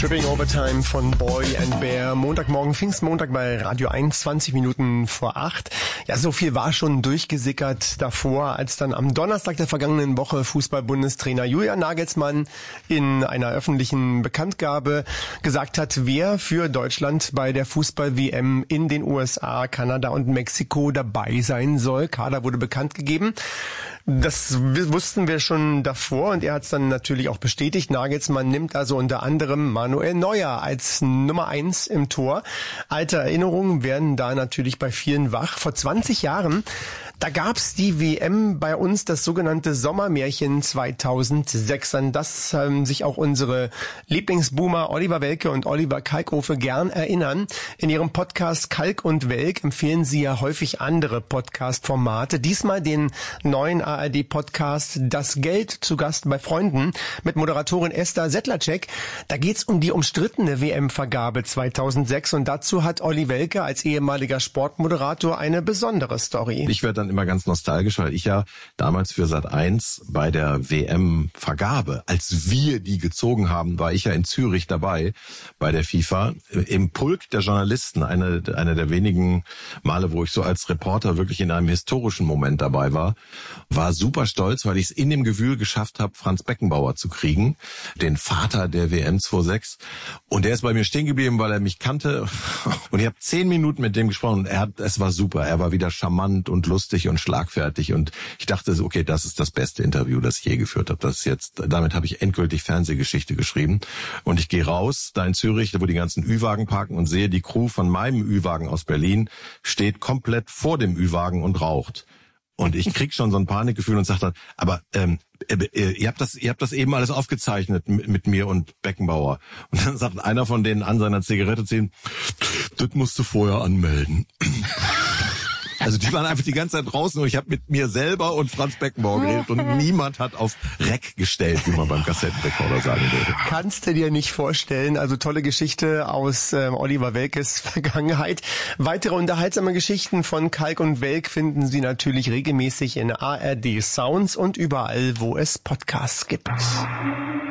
Tripping Overtime von Boy and Bear. Montagmorgen, Pfingstmontag bei Radio 1, 20 Minuten vor 8. Ja, so viel war schon durchgesickert davor, als dann am Donnerstag der vergangenen Woche Fußball-Bundestrainer Julian Nagelsmann in einer öffentlichen Bekanntgabe gesagt hat, wer für Deutschland bei der Fußball-WM in den USA, Kanada und Mexiko dabei sein soll. Kader wurde bekannt gegeben. Das wussten wir schon davor und er hat es dann natürlich auch bestätigt. Nagelsmann nimmt also unter anderem Manuel Neuer als Nummer 1 im Tor. Alte Erinnerungen werden da natürlich bei vielen wach. Vor 20 Jahren, da gab's die WM bei uns, das sogenannte Sommermärchen 2006. An das sich auch unsere Lieblingsboomer Oliver Welke und Oliver Kalkofe gern erinnern. In ihrem Podcast Kalk und Welk empfehlen sie ja häufig andere Podcast-Formate. Diesmal den neuen ARD-Podcast Das Geld zu Gast bei Freunden mit Moderatorin Esther Sedlacek. Da geht's um die umstrittene WM-Vergabe 2006 und dazu hat Olli Welke als ehemaliger Sportmoderator eine besondere Story. Ich werde dann immer ganz nostalgisch, weil ich ja damals für Sat.1 bei der WM-Vergabe, als wir die gezogen haben, war ich ja in Zürich dabei bei der FIFA im Pulk der Journalisten, eine der wenigen Male, wo ich so als Reporter wirklich in einem historischen Moment dabei war super stolz, weil ich es in dem Gewühl geschafft habe, Franz Beckenbauer zu kriegen, den Vater der WM 2006. Und der ist bei mir stehen geblieben, weil er mich kannte. Und ich habe 10 Minuten mit dem gesprochen und es war super. Er war wieder charmant und lustig und schlagfertig. Und ich dachte, okay, das ist das beste Interview, das ich je geführt habe. Damit habe ich endgültig Fernsehgeschichte geschrieben. Und ich gehe raus, da in Zürich, wo die ganzen Ü-Wagen parken und sehe, die Crew von meinem Ü-Wagen aus Berlin steht komplett vor dem Ü-Wagen und raucht. Und ich krieg schon so ein Panikgefühl und sag dann, aber ihr habt das eben alles aufgezeichnet mit mir und Beckenbauer. Und dann sagt einer von denen an seiner Zigarette ziehen, das musst du vorher anmelden. Also die waren einfach die ganze Zeit draußen und ich habe mit mir selber und Franz Beckenbauer geredet und niemand hat auf Rec gestellt, wie man beim Kassettenrekorder sagen würde. Kannst du dir nicht vorstellen, also tolle Geschichte aus Oliver Welkes Vergangenheit. Weitere unterhaltsame Geschichten von Kalk und Welk finden Sie natürlich regelmäßig in ARD Sounds und überall, wo es Podcasts gibt.